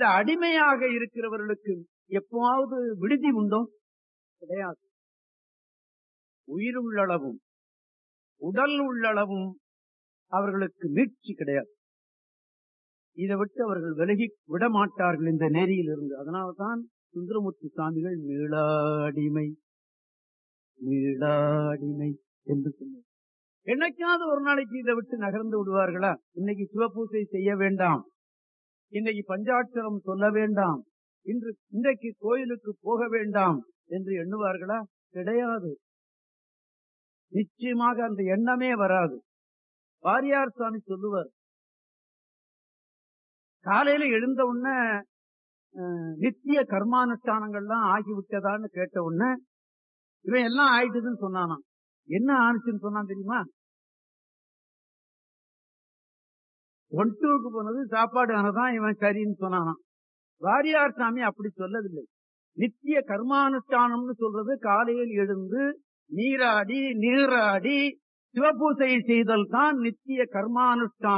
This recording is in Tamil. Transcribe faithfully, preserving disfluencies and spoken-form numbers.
இந்த அடிமையாக இருக்கிறவர்களுக்கு எப்பவாவது விடுதி உண்டோ? கிடையாது. உயிர் உள்ளளவும் உடல் உள்ளளவும் அவர்களுக்கு மீட்சி கிடையாது. இதை விட்டு அவர்கள் விலகி விடமாட்டார்கள் இந்த நெறியில் இருந்து. அதனால்தான் சுந்தரமூர்த்தி சுவாமிகள் மீளாடிமை மீளாடிமை என்று சொன்னார். என்னைக்காவது ஒரு நாளைக்கு இதை விட்டு நகர்ந்து விடுவார்களா? இன்னைக்கு சிவபூசை செய்ய வேண்டாம், இன்னைக்கு பஞ்சாட்சரம் சொல்ல வேண்டாம், இன்று இன்றைக்கு கோயிலுக்கு போக வேண்டாம் என்று எண்ணுவார்களா? கிடையாது. நிச்சயமாக அந்த எண்ணமே வராது. வாரியார் சுவாமி சொல்லுவார், காலையில எழுந்த உடனே நித்திய கர்மானுஷ்டானங்கள்லாம் ஆகிவிட்டதான்னு கேட்ட உடனே இவன் எல்லாம் ஆயிட்டுதுன்னு சொன்னானா. என்ன ஆனிச்சுன்னு சொன்னான் தெரியுமா? ஒன் டூக்கு போனது சாப்பாடு ஆனதான் இவன் சரின்னு சொன்னானா. வாரியார் சாமி அப்படி சொல்லவில்லை. நித்திய கர்மானுஷ்டானம்னு சொல்றது காலையில் எழுந்து நீராடி நீராடி சிவபூசை செய்தல் தான் நித்திய கர்மானுஷ்டானம்.